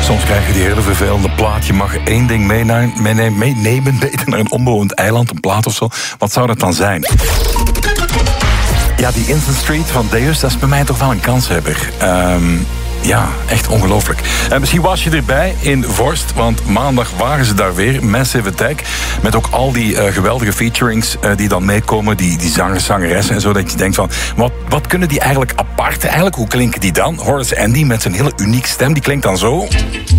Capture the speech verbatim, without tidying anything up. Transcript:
Soms krijg je die hele vervelende plaat. Je mag één ding meenemen, meenemen, meenemen beter naar een onbewoond eiland, een plaat of zo. Wat zou dat dan zijn? Ja, die Instant Street van Deus, dat is bij mij toch wel een kanshebber. Um, ja, echt ongelooflijk. Uh, misschien was je erbij in Vorst, want maandag waren ze daar weer. Massive Attack. Met ook al die uh, geweldige featurings uh, die dan meekomen. Die, die zangers, zangeressen en zo. Dat je denkt van, wat, wat kunnen die eigenlijk apart? Eigenlijk, hoe klinken die dan? Horace Andy met zijn hele unieke stem, die klinkt dan zo.